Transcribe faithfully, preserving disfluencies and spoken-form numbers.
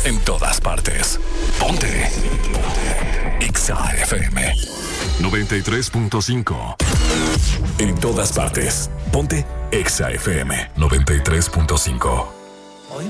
En todas partes. Ponte. Ponte. Exa F M. noventa y tres punto cinco. En todas partes. Ponte Exa F M. noventa y tres punto cinco.